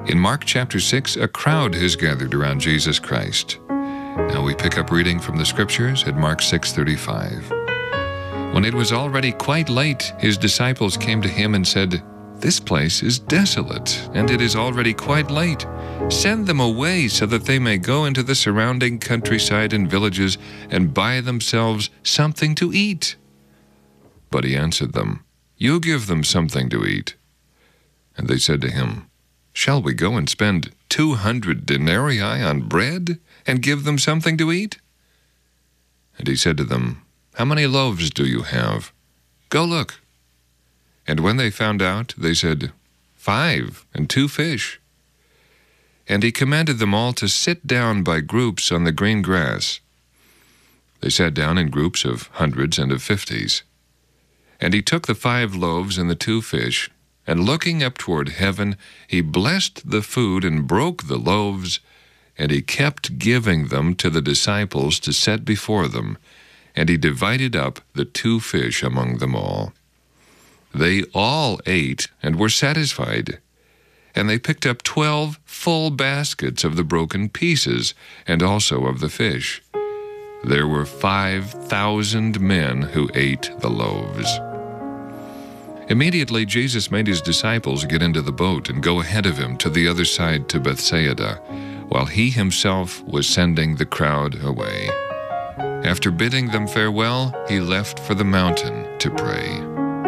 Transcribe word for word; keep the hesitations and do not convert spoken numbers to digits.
In Mark chapter six, a crowd has gathered around Jesus Christ. Now we pick up reading from the Scriptures at Mark six thirty-five. When it was already quite late, his disciples came to him and said, "This place is desolate, and it is already quite late. Send them away so that they may go into the surrounding countryside and villages and buy themselves something to eat." But he answered them, "You give them something to eat." And they said to him, "Shall we go and spend two hundred denarii on bread and give them something to eat?" And he said to them, "How many loaves do you have? Go look." And when they found out, they said, "Five and two fish." And he commanded them all to sit down by groups on the green grass. They sat down in groups of hundreds and of fifties. And he took the five loaves and the two fish, and looking up toward heaven, he blessed the food and broke the loaves, and he kept giving them to the disciples to set before them, and he divided up the two fish among them all. They all ate and were satisfied, and they picked up twelve full baskets of the broken pieces, and also of the fish. There were five thousand men who ate the loaves. Immediately Jesus made his disciples get into the boat and go ahead of him to the other side to Bethsaida, while he himself was sending the crowd away. After bidding them farewell, he left for the mountain to pray.